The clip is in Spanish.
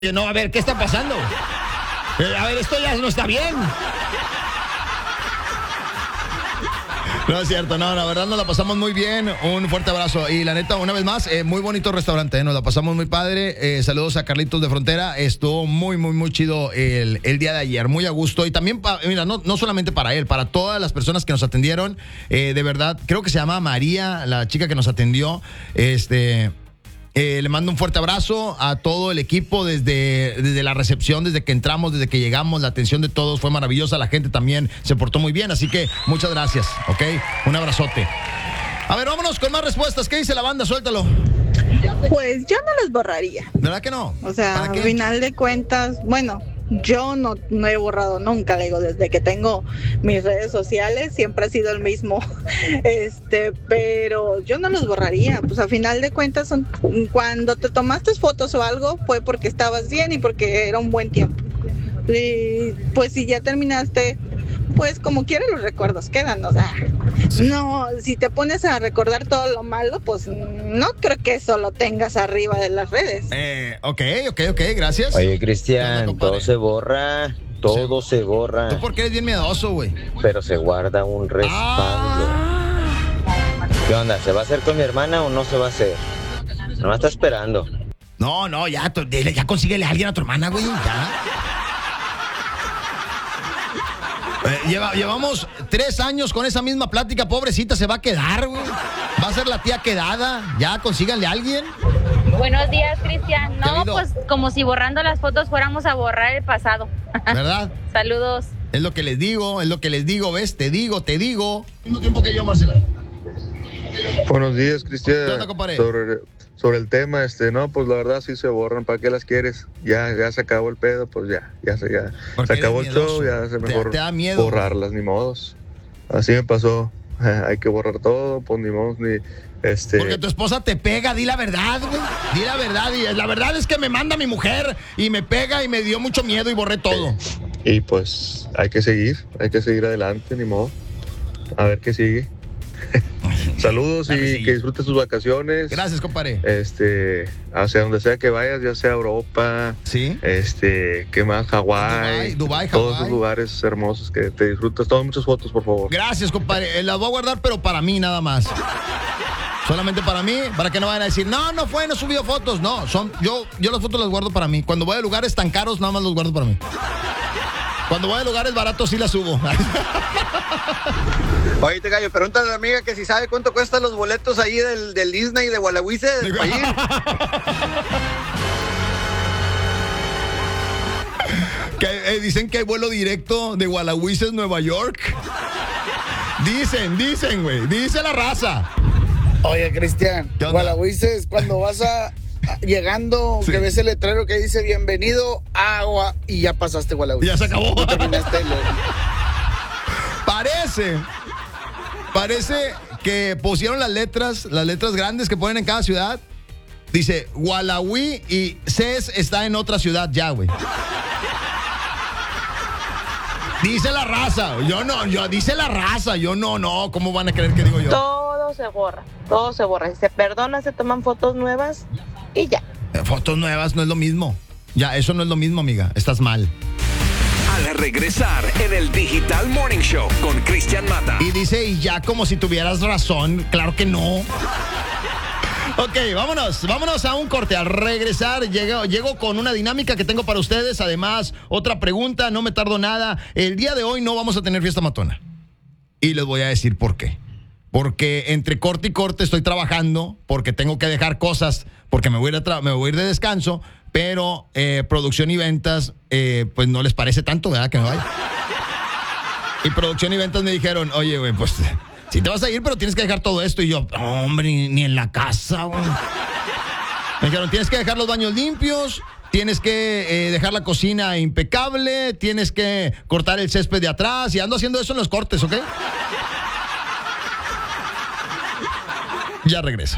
No, a ver, ¿qué está pasando? A ver, esto ya no está bien. No es cierto, no, la verdad nos la pasamos muy bien. Un fuerte abrazo. Y la neta, una vez más, muy bonito restaurante, nos la pasamos muy padre. Saludos a Carlitos de Frontera. Estuvo muy chido el día de ayer, muy a gusto. Y también, mira, no solamente para él, para todas las personas que nos atendieron. De verdad, creo que se llama María, la chica que nos atendió. Le mando un fuerte abrazo a todo el equipo desde la recepción, desde que entramos, desde que llegamos. La atención de todos fue maravillosa. La gente también se portó muy bien. Así que muchas gracias, ¿ok? Un abrazote. A ver, vámonos con más respuestas. ¿Qué dice la banda? Suéltalo. Pues yo no los borraría. ¿Verdad que no? O sea, ¿Para qué? al final de cuentas, bueno, yo no he borrado nunca, le digo, desde que tengo mis redes sociales siempre ha sido el mismo, pero yo no los borraría, pues al final de cuentas cuando te tomaste fotos o algo fue porque estabas bien y porque era un buen tiempo. Y pues si ya terminaste, pues como quiera los recuerdos quedan, o sea, no, si te pones a recordar todo lo malo, pues no creo que eso lo tengas arriba de las redes. Ok, gracias. Oye, Cristian, todo se borra, todo se borra. ¿Tú por qué eres bien miedoso, güey? Pero se guarda un respaldo. ¿Qué onda? ¿Se va a hacer con mi hermana o no se va a hacer? No me está esperando. No, ya consíguele a alguien a tu hermana, güey, ya. Llevamos 3 años con esa misma plática, pobrecita, se va a quedar, güey. Va a ser la tía quedada. Ya, consíganle a alguien. Buenos días, Cristian. No, Querido. pues como si borrando las fotos fuéramos a borrar el pasado. ¿Verdad? Saludos. Es lo que les digo, ¿ves? Te digo. Mismo tiempo que yo, Marcela. Buenos días, Cristian. ¿Qué onda, compadre? Sobre el tema, no, pues la verdad sí se borran. ¿Para qué las quieres? Ya se acabó el pedo, pues ya se acabó el show, ya se mejor te da miedo, borrarlas, ni modos. Así me pasó. Hay que borrar todo, pues ni modos, ni Porque tu esposa te pega, di la verdad, güey. Di la verdad. Y la verdad es que me manda mi mujer y me pega y me dio mucho miedo y borré todo. Y pues hay que seguir adelante, ni modo. A ver qué sigue. Saludos y que disfrutes tus vacaciones. Gracias, compadre. Hacia donde sea que vayas, ya sea Europa, sí. ¿Qué más? Hawái, Dubái, todos esos lugares hermosos que te disfrutas. Tomas muchas fotos, por favor. Gracias, compadre. Las voy a guardar, pero para mí nada más. Solamente para mí, para que no vayan a decir, no subió fotos. No, yo las fotos las guardo para mí. Cuando voy a lugares tan caros, nada más los guardo para mí. Cuando voy a lugares baratos, sí las subo. Oye, gallo, pregúntale a la amiga que si sabe cuánto cuestan los boletos ahí del Disney de Gualahuise del país. Dicen que hay vuelo directo de Gualahuises, Nueva York. Dicen, güey. Dice la raza. Oye, Cristian, Gualahuises, cuando vas llegando, sí, que ves el letrero que dice bienvenido agua y ya pasaste Gualahuises. Ya se acabó. No terminaste Parece que pusieron las letras grandes que ponen en cada ciudad. Dice Gualahui y CES está en otra ciudad ya, güey. Dice la raza. Dice la raza. Yo no. ¿Cómo van a creer que digo yo? Todo se borra. Si se perdona, se toman fotos nuevas y ya. Fotos nuevas no es lo mismo. Ya, eso no es lo mismo, amiga. Estás mal. Al regresar en el Digital Morning Show con Cristian Mata. Y dice, y ya como si tuvieras razón. Claro que no. Ok, vámonos a un corte. Al regresar llego con una dinámica que tengo para ustedes. Además, otra pregunta, no me tardo nada. El día de hoy no vamos a tener fiesta matona. Y les voy a decir por qué. Porque entre corte y corte estoy trabajando, porque tengo que dejar cosas, porque me voy a ir de descanso, pero producción y ventas, pues no les parece tanto, ¿verdad? Que me vaya. Y producción y ventas me dijeron, oye, güey, pues sí te vas a ir, pero tienes que dejar todo esto. Y yo, hombre, ni en la casa, güey. Me dijeron, tienes que dejar los baños limpios, tienes que dejar la cocina impecable, tienes que cortar el césped de atrás, y ando haciendo eso en los cortes, ¿ok? Ya regreso.